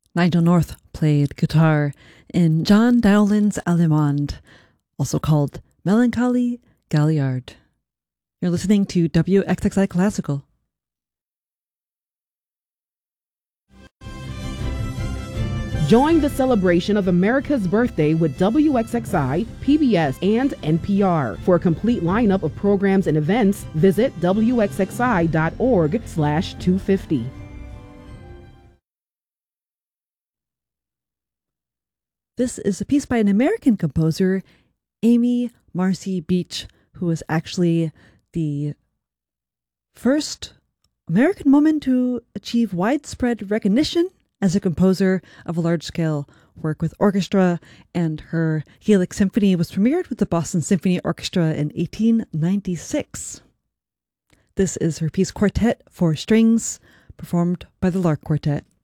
Nigel North played guitar in John Dowland's Allemande, also called Melancholy Galliard. You're listening to WXXI Classical. Join the celebration of America's birthday with WXXI, PBS, and NPR. For a complete lineup of programs and events, visit wxxi.org/250. This is a piece by an American composer, Amy Marcy Beach, who was actually the first American woman to achieve widespread recognition as a composer of a large-scale work with orchestra, and her Helix Symphony was premiered with the Boston Symphony Orchestra in 1896. This is her piece Quartet for Strings, performed by the Lark Quartet.